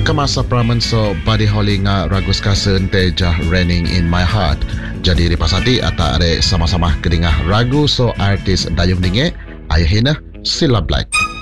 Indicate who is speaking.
Speaker 1: kemasa pramen so body holly nga ragus kasen tejah raining in my heart. Jadi ripasati ata are sama-sama kedingah ragu so artis dayung dinge ayahina sila Black.